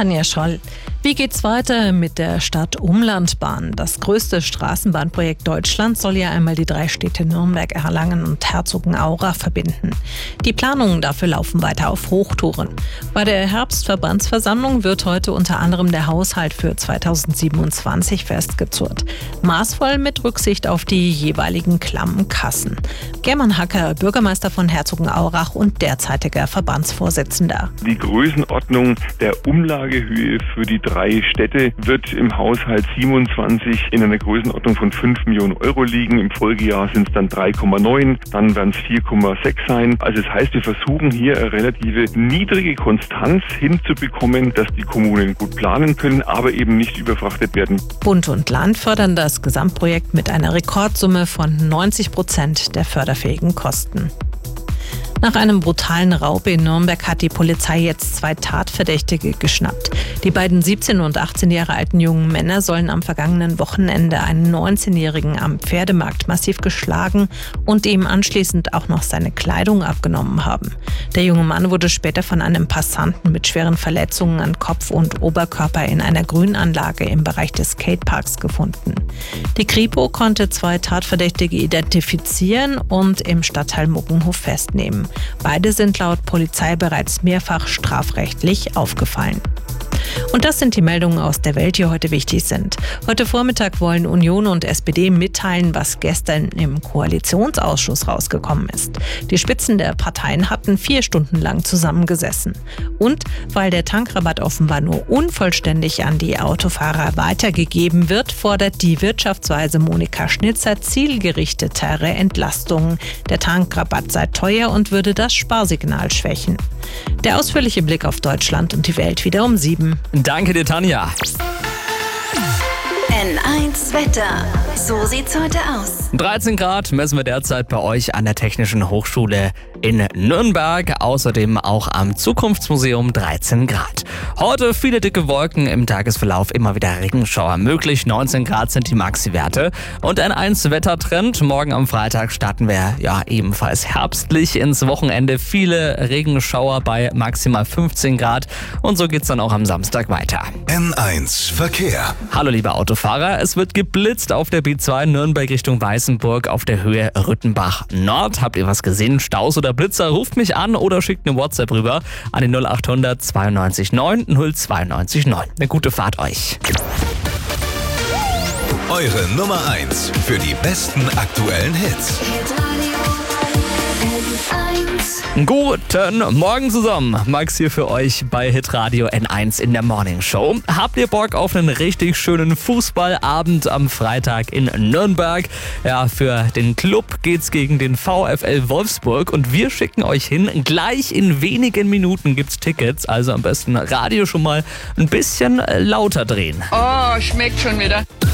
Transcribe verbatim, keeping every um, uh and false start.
Tanja Scholl. Wie geht's weiter mit der Stadt-Umland-Bahn? Das größte Straßenbahnprojekt Deutschlands soll ja einmal die drei Städte Nürnberg, Erlangen und Herzogenaurach verbinden. Die Planungen dafür laufen weiter auf Hochtouren. Bei der Herbstverbandsversammlung wird heute unter anderem der Haushalt für zweitausendsiebenundzwanzig festgezurrt. Maßvoll mit Rücksicht auf die jeweiligen klammen Kassen. German Hacker, Bürgermeister von Herzogenaurach und derzeitiger Verbandsvorsitzender. Die Größenordnung der Umlagehöhe für die drei Städte wird im Haushalt siebenundzwanzig in einer Größenordnung von fünf Millionen Euro liegen. Im Folgejahr sind es dann drei Komma neun, dann werden es vier Komma sechs sein. Also das heißt, wir versuchen hier eine relative niedrige Konstanz hinzubekommen, dass die Kommunen gut planen können, aber eben nicht überfrachtet werden. Bund und Land fördern das Gesamtprojekt mit einer Rekordsumme von neunzig Prozent der förderfähigen Kosten. Nach einem brutalen Raub in Nürnberg hat die Polizei jetzt zwei Tatverdächtige geschnappt. Die beiden siebzehn und achtzehn Jahre alten jungen Männer sollen am vergangenen Wochenende einen neunzehnjährigen am Pferdemarkt massiv geschlagen und ihm anschließend auch noch seine Kleidung abgenommen haben. Der junge Mann wurde später von einem Passanten mit schweren Verletzungen an Kopf und Oberkörper in einer Grünanlage im Bereich des Skateparks gefunden. Die Kripo konnte zwei Tatverdächtige identifizieren und im Stadtteil Muckenhof festnehmen. Beide sind laut Polizei bereits mehrfach strafrechtlich aufgefallen. Und das sind die Meldungen aus der Welt, die heute wichtig sind. Heute Vormittag wollen Union und S P D mitteilen, was gestern im Koalitionsausschuss rausgekommen ist. Die Spitzen der Parteien hatten vier Stunden lang zusammengesessen. Und weil der Tankrabatt offenbar nur unvollständig an die Autofahrer weitergegeben wird, fordert die Wirtschaftsweise Monika Schnitzer zielgerichtetere Entlastungen. Der Tankrabatt sei teuer und würde das Sparsignal schwächen. Der ausführliche Blick auf Deutschland und die Welt wieder um sieben. Danke dir, Tanja. N eins Wetter. So sieht's heute aus. dreizehn Grad messen wir derzeit bei euch an der Technischen Hochschule in Nürnberg. Außerdem auch am Zukunftsmuseum dreizehn Grad. Heute viele dicke Wolken, im Tagesverlauf immer wieder Regenschauer möglich. neunzehn Grad sind die Maxi-Werte. Und N eins Wettertrend. Morgen am Freitag starten wir ja ebenfalls herbstlich ins Wochenende. Viele Regenschauer bei maximal fünfzehn Grad. Und so geht's dann auch am Samstag weiter. N eins Verkehr. Hallo liebe Autofahrer, es wird geblitzt auf der B zwei Nürnberg Richtung Weißenburg auf der Höhe Rüttenbach Nord. Habt ihr was gesehen? Staus oder Blitzer? Ruft mich an oder schickt eine WhatsApp rüber an den null acht hundert zweiundneunzig neun null zweiundneunzig neun. Eine gute Fahrt euch. Eure Nummer eins für die besten aktuellen Hits. Guten Morgen zusammen. Max hier für euch bei Hitradio N eins in der Morning Show. Habt ihr Bock auf einen richtig schönen Fußballabend am Freitag in Nürnberg? Ja, für den Club geht's gegen den VfL Wolfsburg und wir schicken euch hin. Gleich in wenigen Minuten gibt's Tickets, also am besten Radio schon mal ein bisschen lauter drehen. Oh, schmeckt schon wieder.